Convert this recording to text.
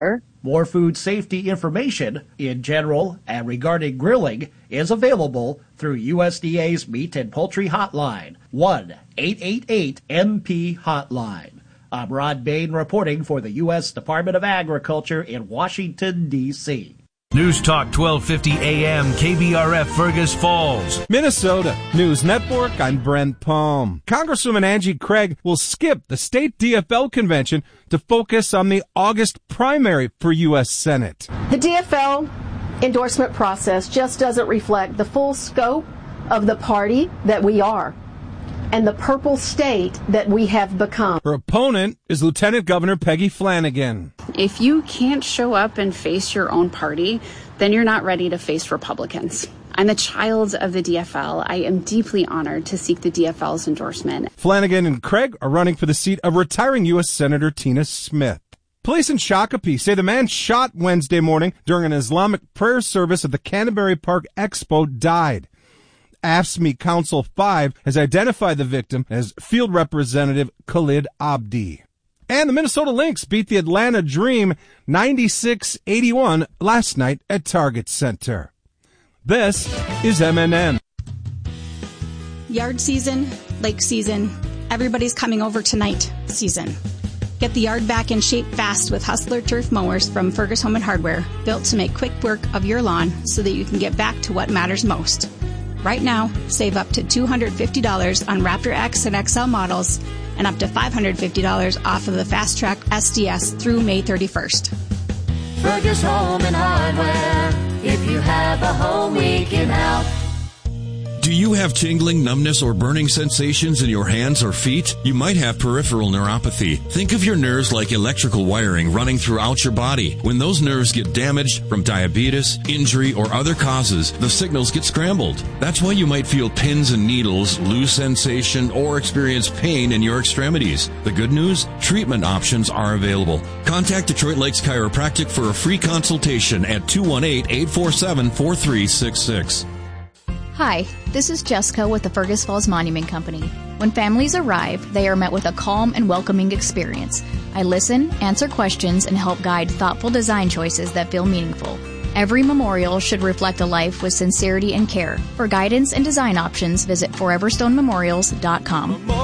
More food safety information in general and regarding grilling is available through USDA's Meat and Poultry Hotline, 1-888-MP-HOTLINE. I'm Rod Bain reporting for the U.S. Department of Agriculture in Washington, D.C. News Talk 1250 AM, KBRF, Fergus Falls, Minnesota. News Network, I'm Brent Palm. Congresswoman Angie Craig will skip the state DFL convention to focus on the August primary for U.S. Senate. The DFL endorsement process just doesn't reflect the full scope of the party that we are and the purple state that we have become. Her opponent is Lieutenant Governor Peggy Flanagan. If you can't show up and face your own party, then you're not ready to face Republicans. I'm the child of the DFL. I am deeply honored to seek the DFL's endorsement. Flanagan and Craig are running for the seat of retiring U.S. Senator Tina Smith. Police in Shakopee say the man shot Wednesday morning during an Islamic prayer service at the Canterbury Park Expo died. AFSCME Council 5 has identified the victim as Field Representative Khalid Abdi. And the Minnesota Lynx beat the Atlanta Dream 96-81 last night at Target Center. This is MNN. Yard season, lake season, everybody's coming over tonight season. Get the yard back in shape fast with Hustler Turf Mowers from Fergus Home and Hardware, built to make quick work of your lawn so that you can get back to what matters most. Right now, save up to $250 on Raptor X and XL models and up to $550 off of the Fast Track SDS through May 31st. Fergus Home and Hardware. If you have a home we can help. Do you have tingling, numbness, or burning sensations in your hands or feet? You might have peripheral neuropathy. Think of your nerves like electrical wiring running throughout your body. When those nerves get damaged from diabetes, injury, or other causes, the signals get scrambled. That's why you might feel pins and needles, lose sensation, or experience pain in your extremities. The good news? Treatment options are available. Contact Detroit Lakes Chiropractic for a free consultation at 218-847-4366. Hi, this is Jessica with the Fergus Falls Monument Company. When families arrive, they are met with a calm and welcoming experience. I listen, answer questions, and help guide thoughtful design choices that feel meaningful. Every memorial should reflect a life with sincerity and care. For guidance and design options, visit foreverstonememorials.com.